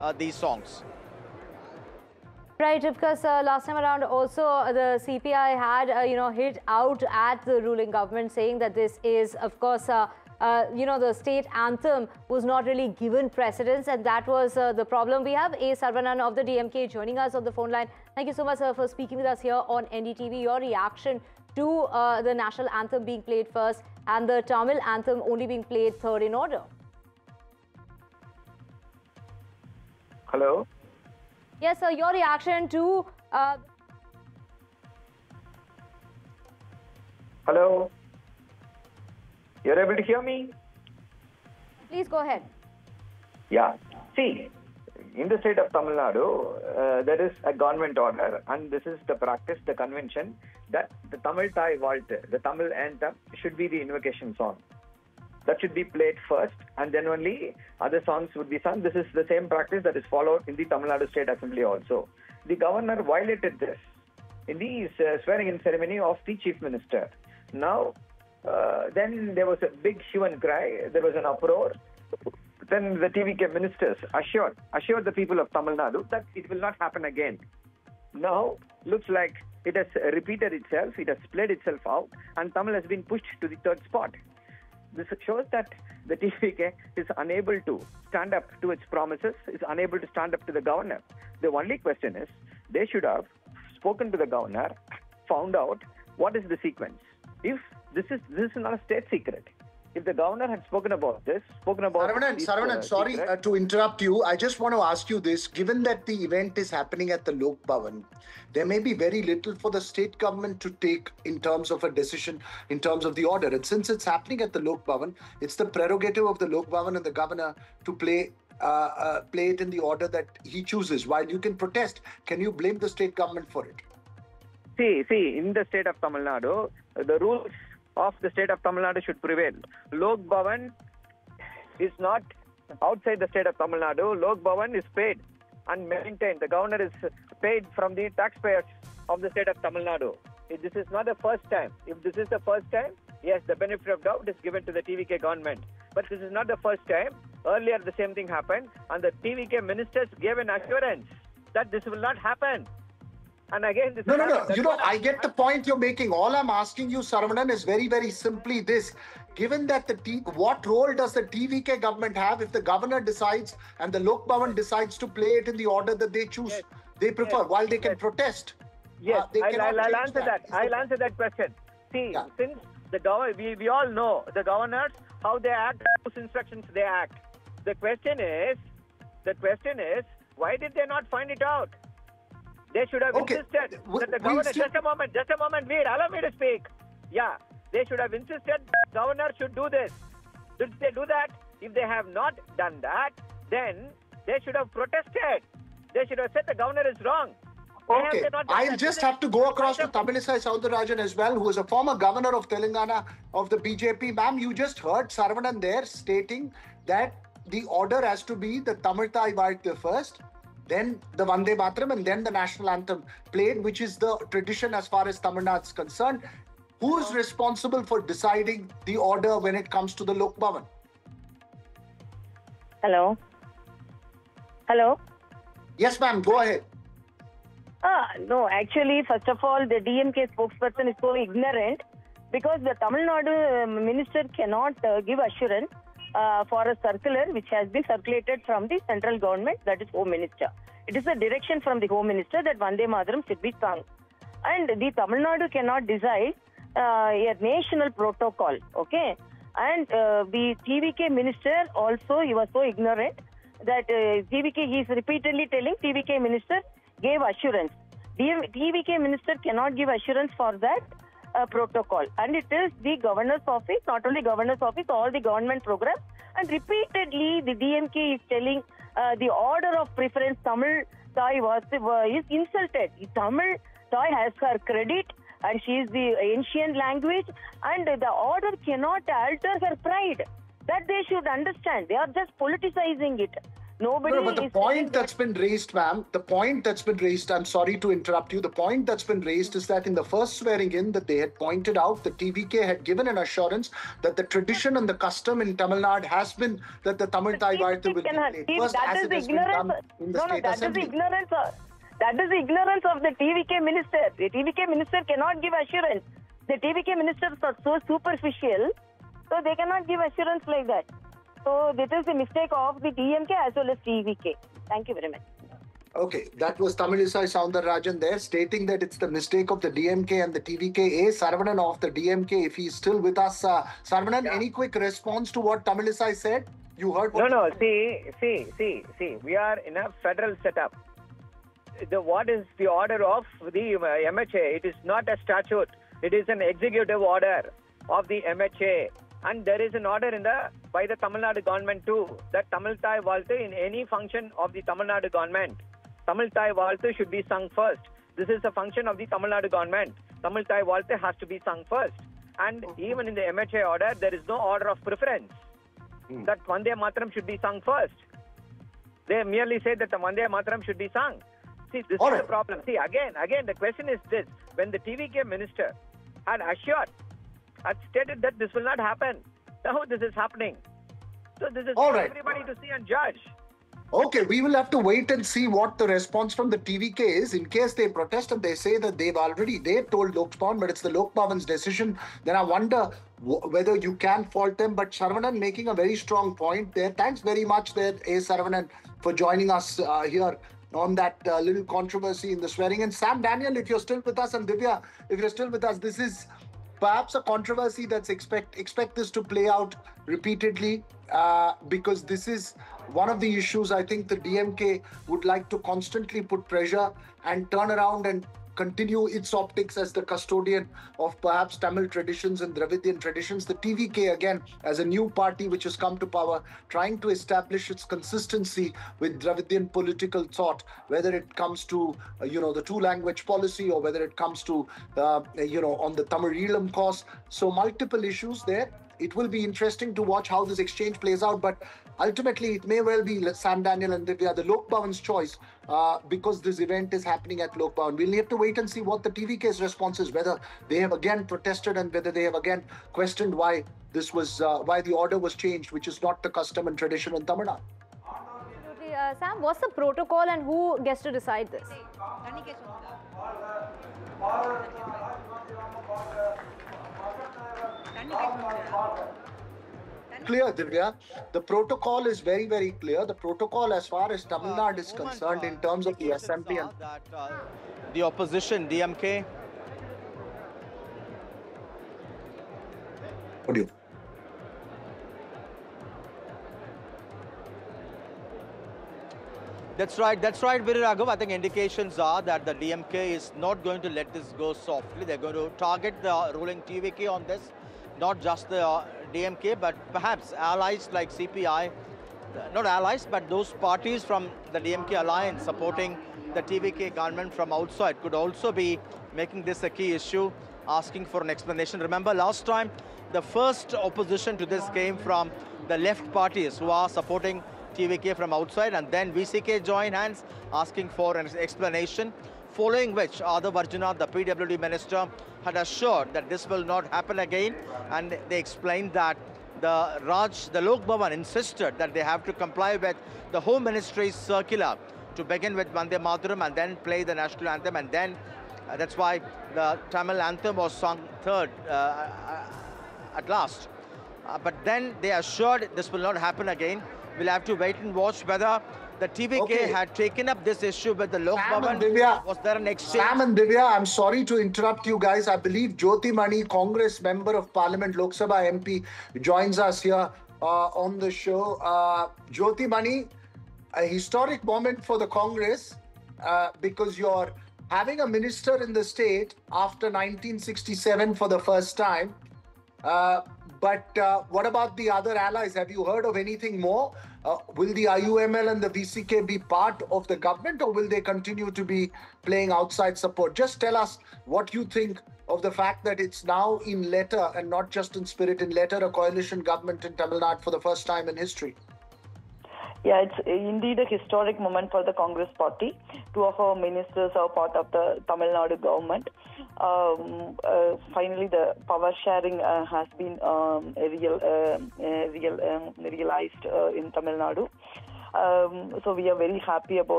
these songs. Right, because last time around also the CPI had, hit out at the ruling government saying that this is, of course, the state anthem was not really given precedence, and that was the problem. We have A. Saravanan of the DMK joining us on the phone line. Thank you so much, sir, for speaking with us here on NDTV. Your reaction to the national anthem being played first and the Tamil anthem only being played third in order. Hello? Yes, sir, your reaction to... Hello? You're able to hear me? Please go ahead. Yeah. See, in the state of Tamil Nadu, there is a government order, and this is the practice, the convention, that the Tamil Thai Waltz, the Tamil anthem, should be the invocation song. That should be played first, and then only other songs would be sung. This is the same practice that is followed in the Tamil Nadu State Assembly also. The governor violated this in the swearing-in ceremony of the Chief Minister. Now, then there was a big hue and cry. There was an uproar. Then the TVK ministers assured the people of Tamil Nadu that it will not happen again. Now, looks like it has repeated itself. It has played itself out, and Tamil has been pushed to the third spot. This shows that the TVK is unable to stand up to its promises, is unable to stand up to the governor. The only question is, they should have spoken to the governor, found out what is the sequence. If this is not a state secret. If the governor had spoken about this, Saravanan, sorry to interrupt you. I just want to ask you this. Given that the event is happening at the Lok Bhavan, there may be very little for the state government to take in terms of a decision, in terms of the order. And since it's happening at the Lok Bhavan, it's the prerogative of the Lok Bhavan and the governor to play it in the order that he chooses. While you can protest, can you blame the state government for it? See, in the state of Tamil Nadu, the rules of the state of Tamil Nadu should prevail. Lok Bhavan is not outside the state of Tamil Nadu. Lok Bhavan is paid and maintained. The governor is paid from the taxpayers of the state of Tamil Nadu. This is not the first time. If this is the first time, yes, the benefit of doubt is given to the TVK government. But this is not the first time. Earlier, the same thing happened, and the TVK ministers gave an assurance that this will not happen. And again, this No. I get the point you're making. All I'm asking you, Saravanan, is very, very simply this. Given that what role does the TVK government have if the governor decides and the Lok Bhavan decides to play it in the order that they choose, they prefer, while they can protest? Yes, I'll answer that. I'll answer that question. See, since the governor, we all know the governors, how they act, whose instructions they act. The question is, why did they not find it out? They should have insisted that the governor... Just a moment, wait, allow me to speak. Yeah, they should have insisted that the governor should do this. Did they do that? If they have not done that, then they should have protested. They should have said the governor is wrong. Okay, I'll just have to go across to Tamilisai Soundararajan as well, who is a former governor of Telangana of the BJP. Ma'am, you just heard Saravanan there stating that the order has to be the Tamil Thai Waltz first, then the Vande Mataram, and then the national anthem played, which is the tradition as far as Tamil Nadu is concerned. Who is responsible for deciding the order when it comes to the Lok Bhavan? Hello? Yes, ma'am, go ahead. No, actually, first of all, the DMK spokesperson is so ignorant because the Tamil Nadu minister cannot give assurance for a circular which has been circulated from the central government, that is Home Minister. It is a direction from the Home Minister that Vande Mataram should be sung. And the Tamil Nadu cannot decide a national protocol, okay? And the TVK minister also, he was so ignorant that he is repeatedly telling TVK minister gave assurance. TVK minister cannot give assurance for that protocol, and it is the governor's office, not only governor's office, all the government programs, and repeatedly the DMK is telling the order of preference Tamil Thai is insulted. Tamil Thai has her credit and she is the ancient language, and the order cannot alter her pride. That they should understand. They are just politicizing it. Nobody No, but the is point saying that's been raised, ma'am, the point that's been raised, I'm sorry to interrupt you, the point that's been raised is that in the first swearing in that they had pointed out, the TVK had given an assurance that the tradition and the custom in Tamil Nadu has been that the Tamil Thai Varthu will be played first, that as is it has been done in the state that assembly. is ignorance. That is ignorance of the TVK minister. The TVK minister cannot give assurance. The TVK ministers are so superficial, so they cannot give assurance like that. So this is the mistake of the DMK as well as TVK. Thank you very much. Okay, that was Tamilisai Soundararajan there stating that it's the mistake of the DMK and the TVK. Saravanan of the DMK, if he's still with us. Saravanan, any quick response to what Tamilisai said? You heard what... No, see. We are in a federal setup. What is the order of the MHA? It is not a statute. It is an executive order of the MHA. And there is an order by the Tamil Nadu government too, that Tamil Thai Valthu in any function of the Tamil Nadu government, Tamil Thai Valthu should be sung first. This is a function of the Tamil Nadu government. Tamil Thai Valthu has to be sung first. And even in the MHA order, there is no order of preference that Vande Mataram should be sung first. They merely say that the Vande Mataram should be sung. See, this is the problem. See, again, the question is this. When the TVK minister had stated that this will not happen. Now this is happening. So this is for everybody to see and judge. Okay, we will have to wait and see what the response from the TVK is. In case they protest and they say that they've told Lok Bhavan, but it's the Lok Bhavan's decision, then I wonder whether you can fault them. But Saravanan making a very strong point there. Thanks very much there, Saravanan, for joining us here on that little controversy in the swearing. And Sam Daniel, if you're still with us, and Divya, if you're still with us, this is perhaps a controversy that's expect this to play out repeatedly because this is one of the issues I think the DMK would like to constantly put pressure and turn around and continue its optics as the custodian of perhaps Tamil traditions and Dravidian traditions. The TVK, again, as a new party which has come to power, trying to establish its consistency with Dravidian political thought, whether it comes to, the two-language policy or whether it comes to, on the Tamil Elam cause. So multiple issues there. It will be interesting to watch how this exchange plays out, but ultimately it may well be Sam Daniel and Divya, the Lok Bhavan's choice, because this event is happening at Lok Bhavan. We'll have to wait and see what the TVK's response is, whether they have again protested and whether they have again questioned why this was, why the order was changed, which is not the custom and tradition in Tamil Nadu. Absolutely. Sam, what's the protocol and who gets to decide this? Clear, Divya. The protocol is very, very clear. The protocol as far as Tamil Nadu is concerned in terms of the assembly and the opposition, DMK. Audio. That's right, Viraghav. I think indications are that the DMK is not going to let this go softly. They're going to target the ruling TVK on this, not just the DMK, but perhaps allies like CPI, not allies, but those parties from the DMK alliance supporting the TVK government from outside could also be making this a key issue, asking for an explanation. Remember last time, the first opposition to this came from the left parties who are supporting TVK from outside, and then VCK joined hands asking for an explanation, following which Adhav Arjuna, the PWD minister, had assured that this will not happen again, and they explained that the Lok Bhavan insisted that they have to comply with the Home Ministry's circular to begin with Vande Mataram and then play the national anthem, and then that's why the Tamil anthem was sung third at last. But then they assured this will not happen again. We'll have to wait and watch whether the TVK had taken up this issue with the Lok Bhavan. Was there an exchange? Sam and Divya, I'm sorry to interrupt you guys. I believe Jyoti Mani, Congress Member of Parliament, Lok Sabha MP, joins us here on the show. Jyoti Mani, a historic moment for the Congress because you're having a minister in the state after 1967 for the first time. But what about the other allies? Have you heard of anything more? Will the IUML and the VCK be part of the government, or will they continue to be playing outside support? Just tell us what you think of the fact that it's now in letter and not just in spirit, in letter, a coalition government in Tamil Nadu for the first time in history. Yeah, it's indeed a historic moment for the Congress party. Two of our ministers are part of the Tamil Nadu government. Finally, the power sharing has been realized in Tamil Nadu. So we are very happy about